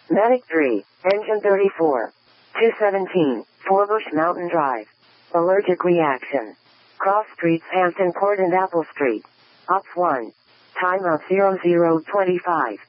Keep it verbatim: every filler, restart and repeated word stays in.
Manic three, engine thirty-four. two seventeen, Forbush Mountain Drive. Allergic reaction. Cross Streets, Hampton Court and Apple Street. Ops one. Time of zero zero twenty-five.